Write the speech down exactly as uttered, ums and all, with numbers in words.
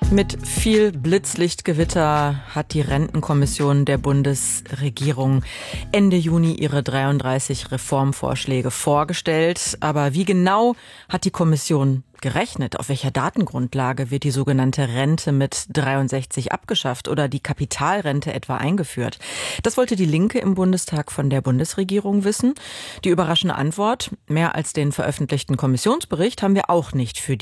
Mit viel Blitzlichtgewitter hat die Rentenkommission der Bundesregierung Ende Juni ihre dreiunddreißig Reformvorschläge vorgestellt. Aber wie genau hat die Kommission gerechnet? Auf welcher Datengrundlage wird die sogenannte Rente mit dreiundsechzig abgeschafft oder die Kapitalrente etwa eingeführt? Das wollte die Linke im Bundestag von der Bundesregierung wissen. Die überraschende Antwort: Mehr als den veröffentlichten Kommissionsbericht haben wir auch nicht für